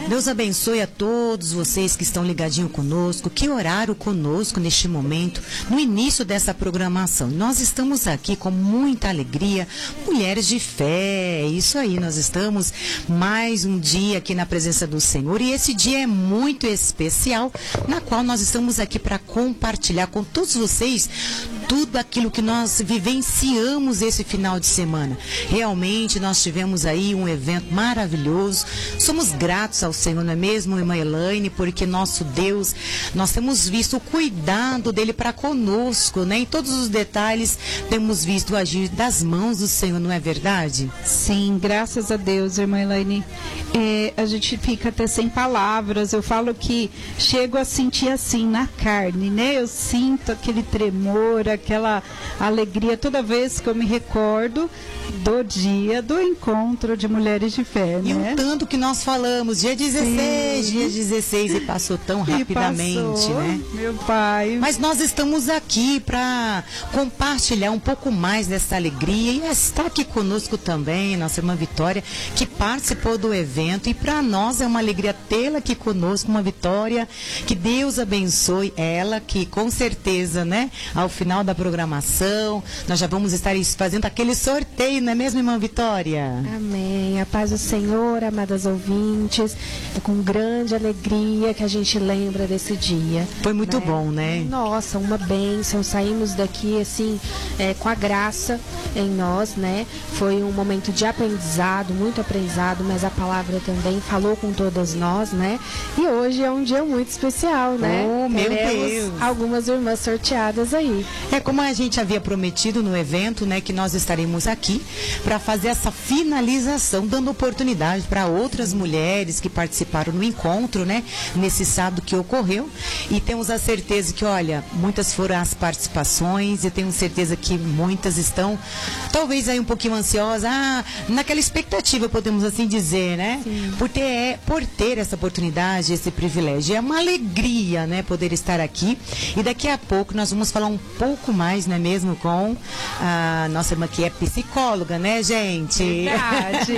Deus abençoe a todos vocês que estão ligadinho conosco, que oraram conosco neste momento, no início dessa programação. Nós estamos aqui com muita alegria, mulheres de fé, isso aí, nós estamos mais um dia aqui na presença do Senhor, e esse dia é muito especial, na qual nós estamos aqui para compartilhar com todos vocês tudo aquilo que nós vivenciamos esse final de semana. Realmente nós tivemos aí um evento maravilhoso, somos gratos ao Senhor, não é mesmo, irmã Elaine, porque nosso Deus, nós temos visto o cuidado dele para conosco, né? Em todos os detalhes temos visto o agir das mãos do Senhor, não é verdade? Sim, graças a Deus, irmã Elaine. A gente fica até sem palavras. Eu falo que chego a sentir assim na carne, né? Eu sinto aquele tremor, aquela alegria toda vez que eu me recordo do dia do encontro de mulheres de fé, E né? o tanto que nós falamos, dia 16, dia 16, e passou tão rapidamente, passou, né? Meu pai. Mas nós estamos aqui para compartilhar um pouco mais dessa alegria, e está aqui conosco também nossa irmã Vitória, que participou do evento, e para nós é uma alegria tê-la aqui conosco, uma Vitória, que Deus abençoe ela, que com certeza, né, ao final da programação, nós já vamos estar fazendo aquele sorteio, não é mesmo, irmã Vitória? Amém. A paz do Senhor, amadas ouvintes. É com grande alegria que a gente lembra desse dia. Foi muito bom, né? Nossa, uma bênção. Saímos daqui, assim, com a graça em nós, né? Foi um momento de aprendizado, muito aprendizado, mas a palavra também falou com todas nós, né? E hoje é um dia muito especial, né? Oh, meu Teremos Deus! algumas irmãs sorteadas aí. É como a gente havia prometido no evento, né, que nós estaremos aqui para fazer essa finalização, dando oportunidade para outras mulheres que participaram no encontro, né, nesse sábado que ocorreu. E temos a certeza que, olha, muitas foram as participações, e tenho certeza que muitas estão, talvez aí um pouquinho ansiosas, naquela expectativa, podemos assim dizer, né? Por ter essa oportunidade, esse privilégio. É uma alegria, né, poder estar aqui. E daqui a pouco nós vamos falar um pouco mais, não é mesmo, com a nossa irmã que é psicóloga, né, gente? Verdade.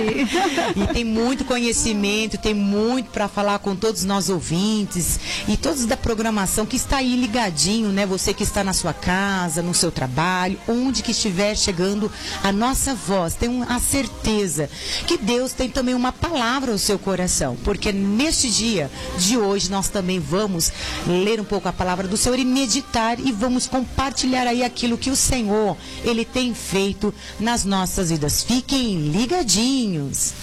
E tem muito conhecimento, tem muito para falar com todos nós ouvintes e todos da programação que está aí ligadinho, né? Você que está na sua casa, no seu trabalho, onde que estiver chegando a nossa voz, tenho a certeza que Deus tem também uma palavra ao seu coração, porque neste dia de hoje nós também vamos ler um pouco a palavra do Senhor e meditar, e vamos compartilhar aí aquilo que o Senhor, Ele tem feito nas nossas vidas. Fiquem ligadinhos.